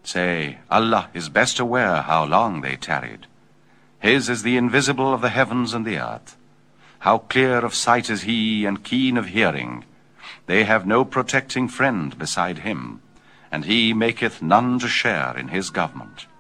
Say, Allah is best aware how long they tarried. His is the invisible of the heavens and the earth. How clear of sight is he, and keen of hearing. They have no protecting friend beside him, and he maketh none to share in his government.